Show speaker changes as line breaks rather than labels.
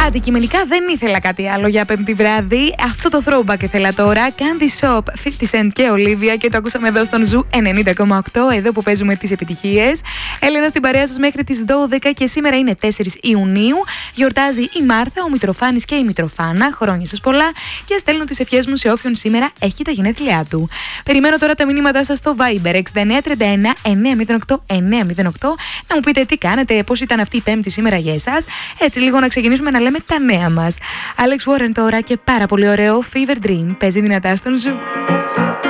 Αντικειμενικά δεν ήθελα κάτι άλλο για Πέμπτη βράδυ. Αυτό το throwback ήθελα τώρα. Candy Shop, 50 Cent και Olivia, και το ακούσαμε εδώ στον Ζου 90,8, εδώ που παίζουμε τις επιτυχίες. Έλενα στην παρέα σας μέχρι τις 12 και σήμερα είναι 4 Ιουνίου. Γιορτάζει η Μάρθα, ο Μητροφάνης και η Μητροφάνα. Χρόνια σας πολλά και στέλνω τις ευχές μου σε όποιον σήμερα έχει τα γενέθλιά του. Περιμένω τώρα τα μηνύματά σας στο Viber 6931 908 908 να μου πείτε τι κάνετε, πώς ήταν αυτή η Πέμπτη σήμερα για εσάς. Έτσι λίγο να ξεκινήσουμε να λέμε τα νέα μας. Alex Warren τώρα και πάρα πολύ ωραίο Fever Dream παίζει δυνατά στον Ζου.